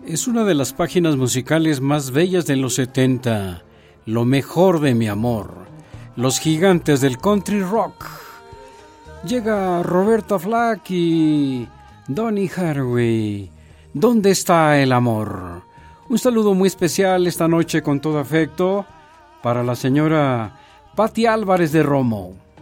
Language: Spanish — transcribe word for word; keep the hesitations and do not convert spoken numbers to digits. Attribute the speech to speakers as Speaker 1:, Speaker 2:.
Speaker 1: Es una de las páginas musicales más bellas de los setenta, lo mejor de mi amor, los gigantes del country rock. Llega Roberta Flack y Donny Hathaway. ¿Dónde está el amor? Un saludo muy especial esta noche con todo afecto para la señora Patti Álvarez de Romo.